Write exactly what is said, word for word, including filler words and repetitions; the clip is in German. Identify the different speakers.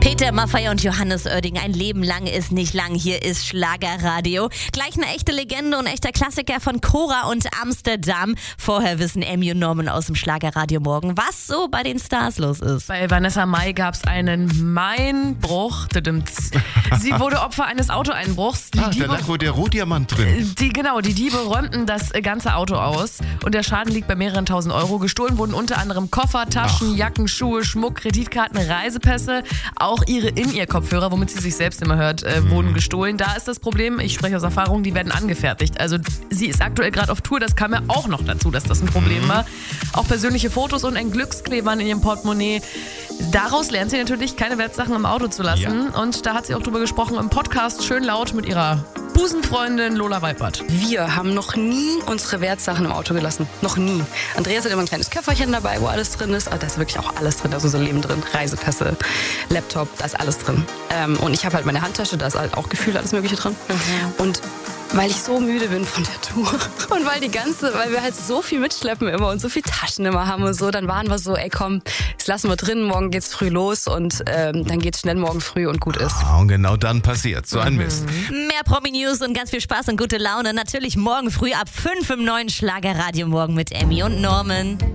Speaker 1: Peter Maffay und Johannes Oerding, ein Leben lang ist nicht lang. Hier ist Schlagerradio. Gleich eine echte Legende und echter Klassiker von Cora und Amsterdam. Vorher wissen Emmy und Norman aus dem Schlagerradio morgen, was so bei den Stars los ist.
Speaker 2: Bei Vanessa Mai gab es einen Mainbruch. Sie wurde Opfer eines Autoeinbruchs. Die
Speaker 3: ah, da
Speaker 2: Diebe,
Speaker 3: lag wohl der Rohdiamant drin.
Speaker 2: die, genau, die Diebe räumten das ganze Auto aus und der Schaden liegt bei mehreren tausend Euro. Gestohlen wurden unter anderem Koffer, Taschen,
Speaker 3: Ach.
Speaker 2: Jacken, Schuhe, Schmuck, Kreditkarten, Reisepässe. Auch ihre In-Ear-Kopfhörer, womit sie sich selbst immer hört, äh, mhm. wurden gestohlen. Da ist das Problem, ich spreche aus Erfahrung, die werden angefertigt. Also sie ist aktuell gerade auf Tour, das kam ja auch noch dazu, dass das ein Problem mhm. war. Auch persönliche Fotos und ein Glückskleber in ihrem Portemonnaie. Daraus lernt sie natürlich, keine Wertsachen im Auto zu lassen. Ja. Und da hat sie auch drüber gesprochen im Podcast, schön laut mit ihrer Busenfreundin Lola Weipert.
Speaker 4: Wir haben noch nie unsere Wertsachen im Auto gelassen. Noch nie. Andreas hat immer ein kleines Köfferchen dabei, wo alles drin ist. Aber da ist wirklich auch alles drin. Da ist unser Leben drin. Reisepässe, Laptop, da ist alles drin. Ähm, und ich habe halt meine Handtasche, da ist halt auch gefühlt alles Mögliche drin. Mhm. Und weil ich so müde bin von der Tour und weil die ganze, weil wir halt so viel mitschleppen immer und so viel Taschen immer haben und so, dann waren wir so, ey komm, das lassen wir drin, morgen geht's früh los und ähm, dann geht's schnell morgen früh und gut ist.
Speaker 3: Ah, und genau dann passiert so ein
Speaker 2: Mhm.
Speaker 3: Mist.
Speaker 1: Mehr Promi-News und ganz viel Spaß und gute Laune natürlich morgen früh ab fünf im neuen Schlagerradio morgen mit Emmy und Norman.